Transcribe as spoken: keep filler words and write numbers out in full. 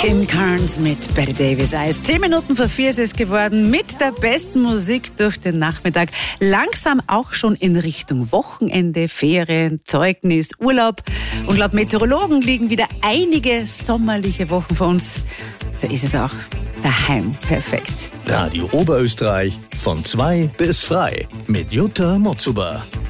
Kim Carnes mit Betty Davis Eyes. Zehn Minuten vor vier ist es geworden mit der besten Musik durch den Nachmittag. Langsam auch schon in Richtung Wochenende, Ferien, Zeugnis, Urlaub. Und laut Meteorologen liegen wieder einige sommerliche Wochen vor uns. Da ist es auch daheim perfekt. Radio Oberösterreich von zwei bis frei mit Jutta Motzuber.